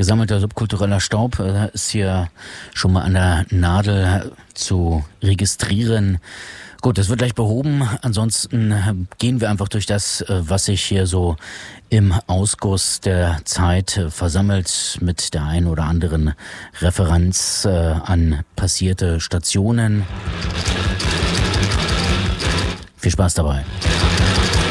Gesammelter subkultureller Staub ist hier schon mal an der Nadel zu registrieren. Gut, das wird gleich behoben. Ansonsten gehen wir einfach durch das, was sich hier so im Ausguss der Zeit versammelt, mit der einen oder anderen Referenz an passierte Stationen. Viel Spaß dabei.